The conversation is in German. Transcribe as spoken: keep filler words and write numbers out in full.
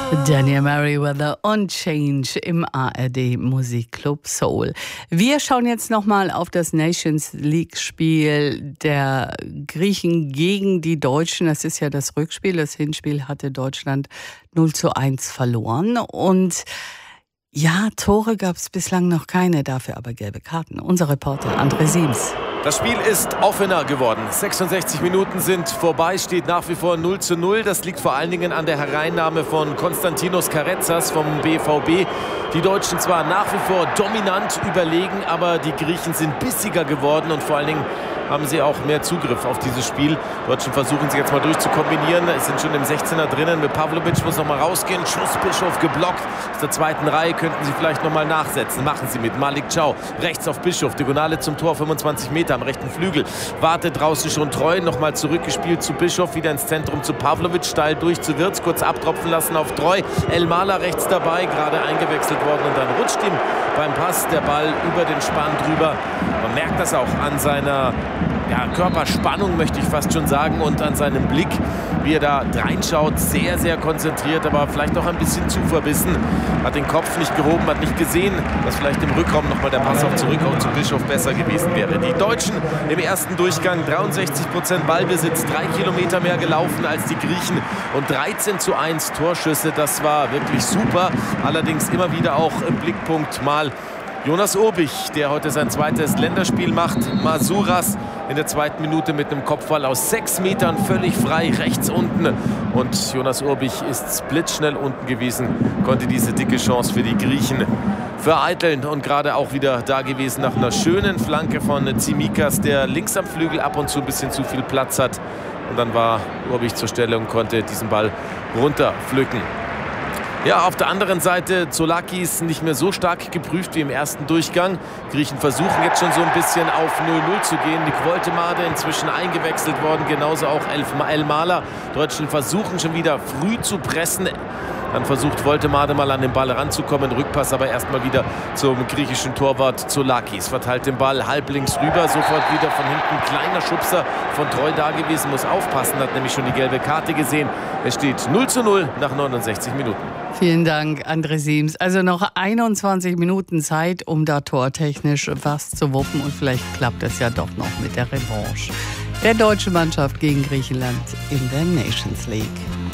Daniel Merriweather und Change im A R D Musikclub Soul. Wir schauen jetzt nochmal auf das Nations League Spiel der Griechen gegen die Deutschen. Das ist ja das Rückspiel. Das Hinspiel hatte Deutschland null zu eins verloren. Und ja, Tore gab es bislang noch keine, dafür aber gelbe Karten. Unser Reporter André Siems. Das Spiel ist offener geworden. sechsundsechzig Minuten sind vorbei, steht nach wie vor null zu null. Das liegt vor allen Dingen an der Hereinnahme von Konstantinos Karetsas vom B V B. Die Deutschen zwar nach wie vor dominant überlegen, aber die Griechen sind bissiger geworden und vor allen Dingen haben sie auch mehr Zugriff auf dieses Spiel. Die Deutschen versuchen sich jetzt mal durchzukombinieren. Es sind schon im sechzehner drinnen. Mit Pavlovic muss noch mal rausgehen. Schuss Bischof geblockt. Aus der zweiten Reihe könnten sie vielleicht noch mal nachsetzen. Machen sie mit Malik Chow. Rechts auf Bischof. Diagonale zum Tor, fünfundzwanzig Meter am rechten Flügel. Wartet draußen schon Treu. Noch mal zurückgespielt zu Bischof. Wieder ins Zentrum zu Pavlovic. Steil durch zu Wirtz. Kurz abtropfen lassen auf Treu. Elmala rechts dabei. Gerade eingewechselt worden. Und dann rutscht ihm beim Pass der Ball über den Spann drüber. Man merkt das auch an seiner ja, Körperspannung, möchte ich fast schon sagen, und an seinem Blick, wie er da reinschaut, sehr, sehr konzentriert, aber vielleicht auch ein bisschen zu verbissen. Hat den Kopf nicht gehoben, hat nicht gesehen, dass vielleicht im Rückraum nochmal der Pass auf zurück auch zu Bischof besser gewesen wäre. Die Deutschen im ersten Durchgang dreiundsechzig Prozent Ballbesitz, drei Kilometer mehr gelaufen als die Griechen und dreizehn zu eins Torschüsse. Das war wirklich super. Allerdings immer wieder auch im Blickpunkt mal Jonas Urbich, der heute sein zweites Länderspiel macht. Masuras in der zweiten Minute mit einem Kopfball aus sechs Metern völlig frei rechts unten. Und Jonas Urbich ist blitzschnell unten gewesen, konnte diese dicke Chance für die Griechen vereiteln und gerade auch wieder da gewesen nach einer schönen Flanke von Tsimikas, der links am Flügel ab und zu ein bisschen zu viel Platz hat. Und dann war Urbich zur Stelle und konnte diesen Ball runterpflücken. Ja, auf der anderen Seite Zoulakis nicht mehr so stark geprüft wie im ersten Durchgang. Die Griechen versuchen jetzt schon so ein bisschen auf null null zu gehen. Nick Woltemade inzwischen eingewechselt worden, genauso auch Elmala. Deutschen versuchen schon wieder früh zu pressen. Dann versucht Woltemade mal an den Ball ranzukommen. Rückpass aber erstmal wieder zum griechischen Torwart Zoulakis. Verteilt den Ball halblinks rüber. Sofort wieder von hinten. Kleiner Schubser von Treu da gewesen. Muss aufpassen. Hat nämlich schon die gelbe Karte gesehen. Es steht null zu null nach neunundsechzig Minuten. Vielen Dank, André Siems. Also noch einundzwanzig Minuten Zeit, um da tortechnisch was zu wuppen. Und vielleicht klappt es ja doch noch mit der Revanche der deutschen Mannschaft gegen Griechenland in der Nations League.